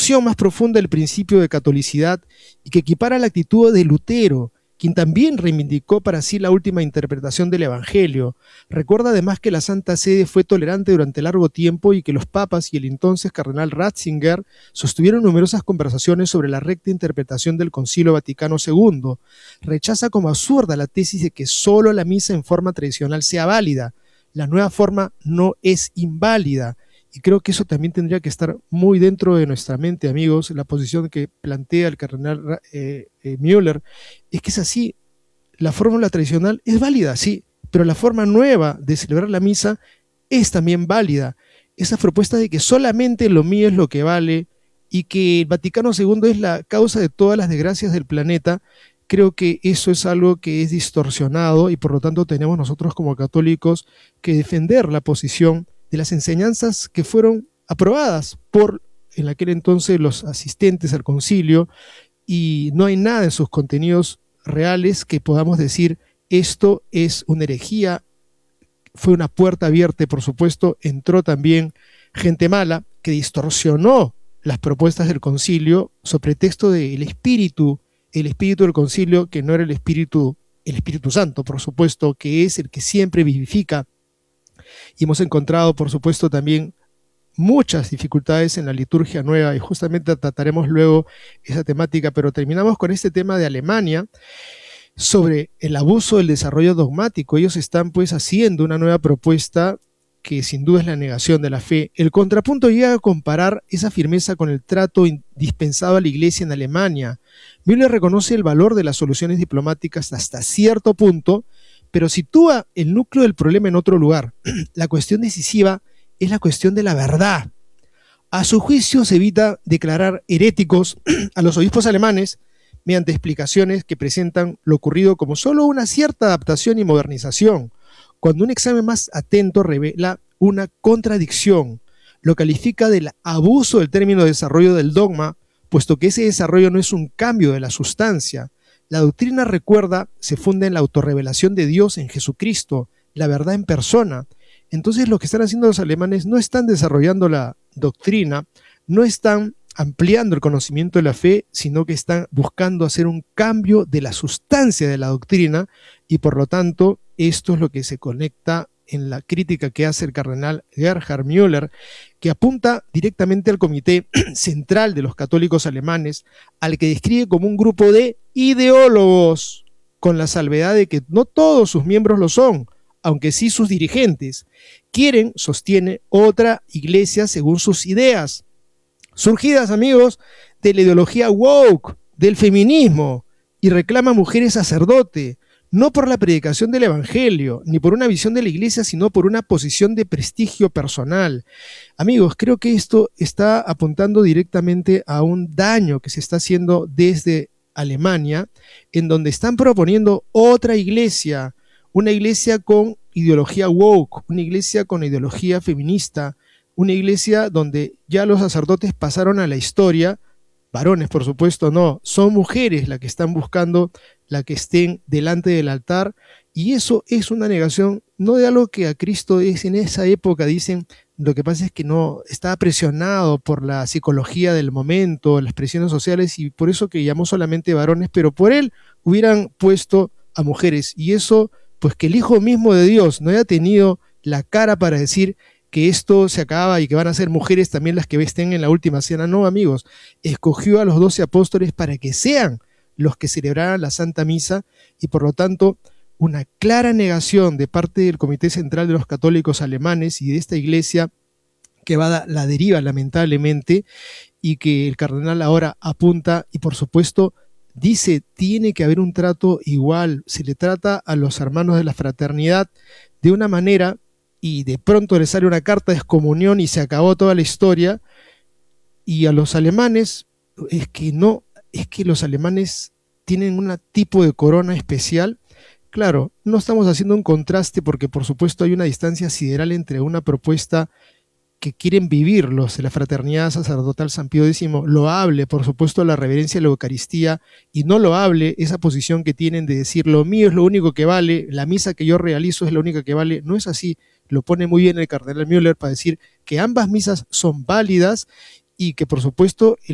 distorsión más profunda del principio de catolicidad y que equipara la actitud de Lutero, quien también reivindicó para sí la última interpretación del Evangelio. Recuerda además que la Santa Sede fue tolerante durante largo tiempo y que los papas y el entonces cardenal Ratzinger sostuvieron numerosas conversaciones sobre la recta interpretación del Concilio Vaticano II. Rechaza como absurda la tesis de que solo la misa en forma tradicional sea válida. La nueva forma no es inválida. Y creo que eso también tendría que estar muy dentro de nuestra mente, amigos. La posición que plantea el cardenal Müller es que es así. La fórmula tradicional es válida, sí, pero la forma nueva de celebrar la misa es también válida. Esa propuesta de que solamente lo mío es lo que vale y que el Vaticano II es la causa de todas las desgracias del planeta, creo que eso es algo que es distorsionado y por lo tanto tenemos nosotros como católicos que defender la posición de las enseñanzas que fueron aprobadas por en aquel entonces los asistentes al concilio, y no hay nada en sus contenidos reales que podamos decir esto es una herejía. Fue una puerta abierta, por supuesto, entró también gente mala que distorsionó las propuestas del concilio sobre pretexto del espíritu, el espíritu del concilio, que no era el Espíritu Santo, por supuesto, que es el que siempre vivifica. Y hemos encontrado, por supuesto, también muchas dificultades en la liturgia nueva y justamente trataremos luego esa temática, pero terminamos con este tema de Alemania sobre el abuso del desarrollo dogmático. Ellos están pues haciendo una nueva propuesta que sin duda es la negación de la fe. El contrapunto llega a comparar esa firmeza con el trato dispensado a la Iglesia en Alemania. Müller reconoce el valor de las soluciones diplomáticas hasta cierto punto, pero sitúa el núcleo del problema en otro lugar. La cuestión decisiva es la cuestión de la verdad. A su juicio se evita declarar heréticos a los obispos alemanes mediante explicaciones que presentan lo ocurrido como solo una cierta adaptación y modernización, cuando un examen más atento revela una contradicción. Lo califica del abuso del término desarrollo del dogma, puesto que ese desarrollo no es un cambio de la sustancia. La doctrina, recuerda, se funda en la autorrevelación de Dios en Jesucristo, la verdad en persona. Entonces lo que están haciendo los alemanes no están desarrollando la doctrina, no están ampliando el conocimiento de la fe, sino que están buscando hacer un cambio de la sustancia de la doctrina, y por lo tanto esto es lo que se conecta en la crítica que hace el cardenal Gerhard Müller, que apunta directamente al comité central de los católicos alemanes, al que describe como un grupo de ideólogos, con la salvedad de que no todos sus miembros lo son, aunque sí sus dirigentes. Quieren, sostiene, otra iglesia según sus ideas, surgidas, amigos, de la ideología woke, del feminismo, y reclama mujeres sacerdote, no por la predicación del evangelio, ni por una visión de la iglesia, sino por una posición de prestigio personal. Amigos, creo que esto está apuntando directamente a un daño que se está haciendo desde Alemania, en donde están proponiendo otra iglesia, una iglesia con ideología woke, una iglesia con ideología feminista, una iglesia donde ya los sacerdotes pasaron a la historia, varones por supuesto no, son mujeres las que están buscando la que estén delante del altar, y eso es una negación no de algo que a Cristo es en esa época, dicen, lo que pasa es que no, estaba presionado por la psicología del momento, las presiones sociales, y por eso que llamó solamente varones, pero por él hubieran puesto a mujeres, y eso, pues que el Hijo mismo de Dios no haya tenido la cara para decir que esto se acaba y que van a ser mujeres también las que estén en la última cena. No, amigos, escogió a los 12 apóstoles para que sean los que celebraran la Santa Misa, y por lo tanto una clara negación de parte del Comité Central de los Católicos Alemanes y de esta iglesia que va a la deriva lamentablemente, y que el cardenal ahora apunta y por supuesto dice tiene que haber un trato igual, se le trata a los hermanos de la fraternidad de una manera, y de pronto le sale una carta de excomunión y se acabó toda la historia. Y a los alemanes, es que los alemanes tienen un tipo de corona especial. Claro, no estamos haciendo un contraste porque por supuesto hay una distancia sideral entre una propuesta que quieren vivir los de la fraternidad sacerdotal San Pío X, loable, por supuesto, la reverencia a la Eucaristía, y no loable esa posición que tienen de decir lo mío es lo único que vale, la misa que yo realizo es la única que vale. No es así, lo pone muy bien el cardenal Müller para decir que ambas misas son válidas y que por supuesto